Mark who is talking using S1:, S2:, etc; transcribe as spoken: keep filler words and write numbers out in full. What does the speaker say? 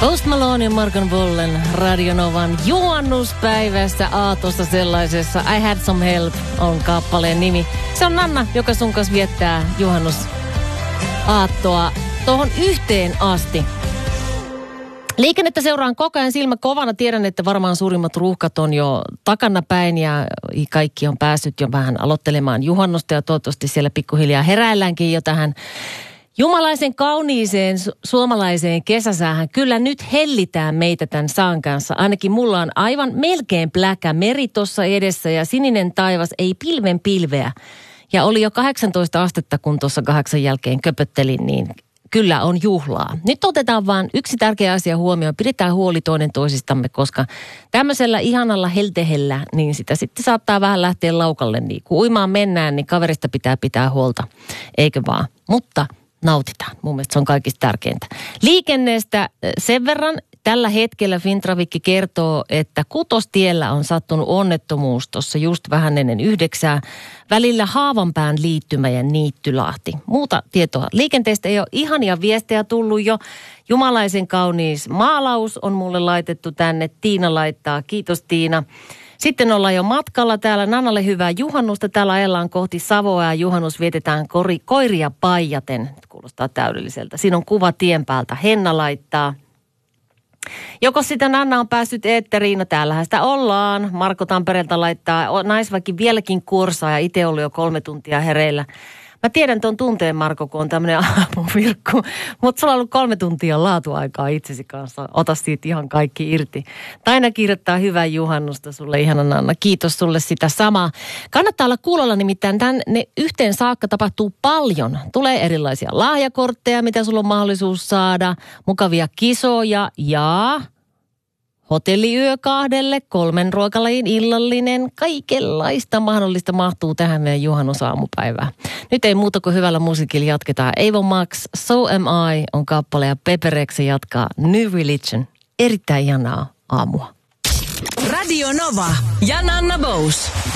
S1: Post Malone ja Morgan Wallen Radio Novan juhannuspäivästä aatosta sellaisessa. I Had Some Help on kappaleen nimi. Se on Nanna, joka sun kanssa viettää juhannusaattoa tuohon yhteen asti. Liikennettä seuraan koko ajan silmä kovana. Tiedän, että varmaan suurimmat ruuhkat on jo takana päin ja kaikki on päässyt jo vähän aloittelemaan juhannusta ja toivottavasti siellä pikkuhiljaa heräilläänkin jo tähän jumalaisen kauniiseen su- suomalaiseen kesäsäähän. Kyllä nyt hellitään meitä tämän saan kanssa. Ainakin mulla on aivan melkein pläkä meri tuossa edessä ja sininen taivas, ei pilven pilveä. Ja oli jo kahdeksantoista astetta, kun tuossa kahdeksan jälkeen köpöttelin, niin kyllä on juhlaa. Nyt otetaan vaan yksi tärkeä asia huomioon. Pidetään huoli toinen toisistamme, koska tämmöisellä ihanalla heltehellä, niin sitä sitten saattaa vähän lähteä laukalle. Niin kun uimaan mennään, niin kaverista pitää pitää huolta, eikö vaan? Mutta nautitaan. Mun mielestä se on kaikista tärkeintä. Liikenneestä sen verran. Tällä hetkellä Fintrafikki kertoo, että Kutostiellä on sattunut onnettomuus tuossa just vähän ennen yhdeksää välillä Haavanpään liittymä ja Niittylahti. Muuta tietoa liikenteestä ei ole ihania viestejä tullut jo. Jumalaisen kaunis maalaus on mulle laitettu tänne. Tiina laittaa. Kiitos Tiina. Sitten ollaan jo matkalla täällä. Nannalle hyvää juhannusta. Täällä ajellaan kohti Savoa ja juhannus vietetään kori, koiria paijaten. Kuulostaa täydelliseltä. Siinä on kuva tien päältä. Henna laittaa. Joko sitä Nanna on päässyt eetteriin? No täällähän sitä ollaan. Marko Tampereelta laittaa. Naisväki vieläkin kursaa ja itse ollut jo kolme tuntia hereillä. Mä tiedän tuon tunteen, Marko, kun on tämmöinen aamuvirkku. Mutta sulla on ollut kolme tuntia laatuaikaa itsesi kanssa. Ota siitä ihan kaikki irti. Taina kirjoittaa hyvää juhannusta sulle, ihana Nanna. Kiitos sulle sitä samaa. Kannattaa olla kuulolla, nimittäin tänne yhteen saakka tapahtuu paljon. Tulee erilaisia lahjakortteja, mitä sulla on mahdollisuus saada. Mukavia kisoja ja hotelliyö kahdelle, kolmen ruokalajin illallinen, kaikenlaista mahdollista mahtuu tähän meidän juhannusaamupäivään. Nyt ei muuta kuin hyvällä musiikilla jatketaan. Evo Max, So Am I on kappale ja Pepe Rex jatkaa New Religion. Erittäin ihanaa aamua.
S2: Radio Nova ja Nanna Bose.